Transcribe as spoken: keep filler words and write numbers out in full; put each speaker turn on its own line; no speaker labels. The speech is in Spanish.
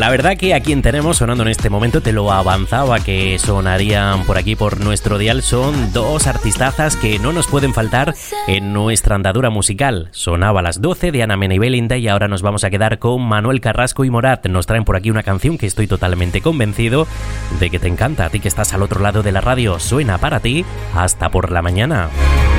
La verdad que a quien tenemos sonando en este momento, te lo avanzaba que sonarían por aquí por nuestro dial, son dos artistazas que no nos pueden faltar en nuestra andadura musical. Sonaba a las doce de Ana Mena y Belinda y ahora nos vamos a quedar con Manuel Carrasco y Morat. Nos traen por aquí una canción que estoy totalmente convencido de que te encanta, a ti que estás al otro lado de la radio. Suena para ti hasta por la mañana.